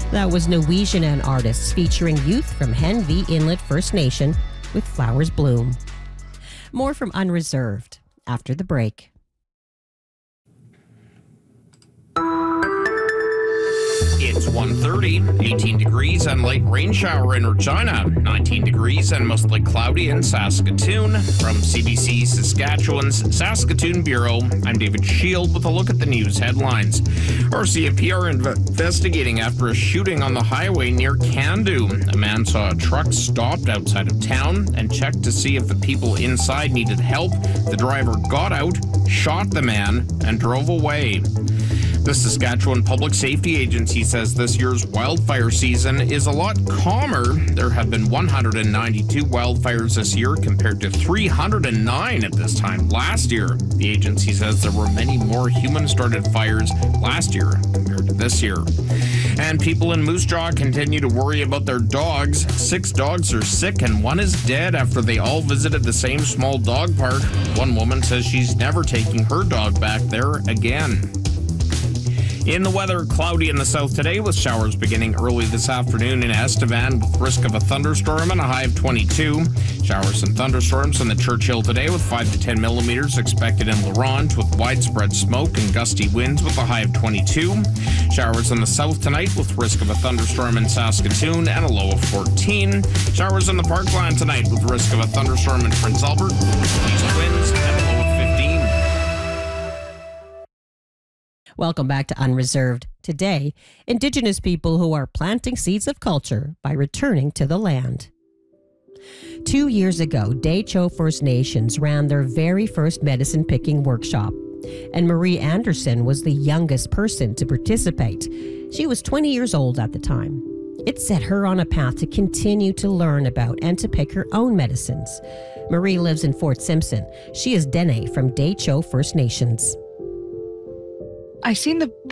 That was Nwegianan artists featuring youth from Henvey Inlet First Nation with Flowers Bloom. More from Unreserved after the break. It's 1:30, 18 degrees and light rain shower in Regina, 19 degrees and mostly cloudy in Saskatoon. From CBC Saskatchewan's Saskatoon Bureau, I'm David Shield with a look at the news headlines. RCMP are investigating after a shooting on the highway near Candu. A man saw a truck stopped outside of town and checked to see if the people inside needed help. The driver got out, shot the man, and drove away. The Saskatchewan Public Safety Agency says this year's wildfire season is a lot calmer. There have been 192 wildfires this year compared to 309 at this time last year. The agency says there were many more human-started fires last year compared to this year. And people in Moose Jaw continue to worry about their dogs. 6 dogs are sick and 1 is dead after they all visited the same small dog park. One woman says she's never taking her dog back there again. In the weather, cloudy in the south today with showers beginning early this afternoon in Estevan with risk of a thunderstorm and a high of 22. Showers and thunderstorms in the Churchill today with 5 to 10 millimeters expected in La Ronge with widespread smoke and gusty winds with a high of 22. Showers in the south tonight with risk of a thunderstorm in Saskatoon and a low of 14. Showers in the Parkland tonight with risk of a thunderstorm in Prince Albert with east winds and a low of 15. Welcome back to Unreserved. Today, Indigenous people who are planting seeds of culture by returning to the land. 2 years ago, Dehcho First Nations ran their very first medicine picking workshop, and Marie Anderson was the youngest person to participate. She was 20 years old at the time. It set her on a path to continue to learn about and to pick her own medicines. Marie lives in Fort Simpson. She is Dene from Dehcho First Nations. I seen the